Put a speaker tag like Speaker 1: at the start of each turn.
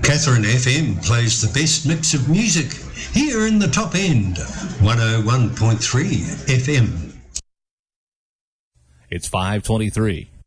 Speaker 1: Catherine FM plays the best mix of music here in the top end, 101.3 FM.
Speaker 2: It's 5:23.